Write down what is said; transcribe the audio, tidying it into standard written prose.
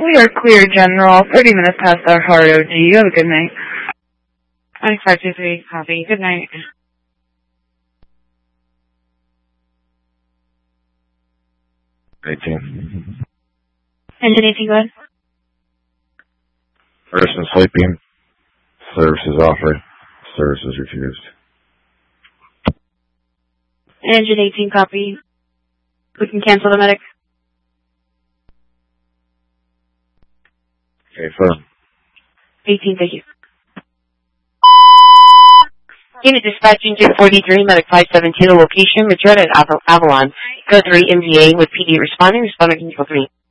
We are clear, General. 30 minutes past our hard OD. You have a good night. 9523, copy. Good night. Engine 18, go ahead. Person sleeping. Services offered. Services refused. Engine 18, copy. We can cancel the medic. Okay, firm. 18, thank you. Unit dispatching to 43, medic 572, location, Madrid at Avalon. Code 3 MDA with PD responding, responding control 3.